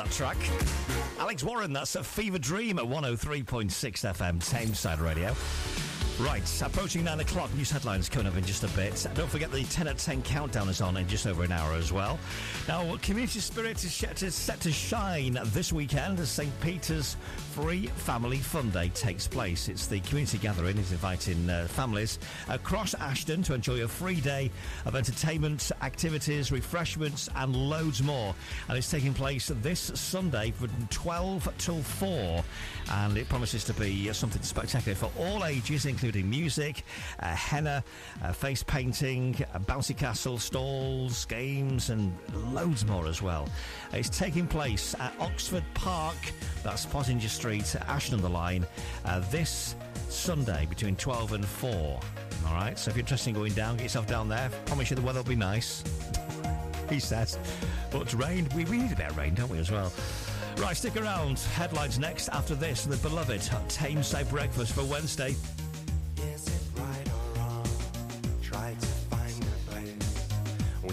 that track. Alex Warren, that's a Fever Dream at 103.6 FM, Tameside Radio. Right, approaching 9 o'clock, news headlines coming up in just a bit. Don't forget the 10 at 10 countdown is on in just over an hour as well. Now, community spirit is set to shine this weekend as St. Peter's Free Family Fun Day takes place. It's the community gathering. It's inviting families across Ashton to enjoy a free day of entertainment, activities, refreshments and loads more. And it's taking place this Sunday from 12 till 4. And it promises to be something spectacular for all ages, including music, henna, face painting, bouncy castle stalls, games and loads more as well. It's taking place at Oxford Park, that's Pottinger Street, Ashton-on-the-Line, this Sunday between 12 and 4. Alright, so if you're interested in going down, get yourself down there. Promise you the weather will be nice, he says. But rain, we need a bit of rain, don't we, as well? Right, stick around. Headlines next after this. The beloved Tameside Breakfast for Wednesday. Yes,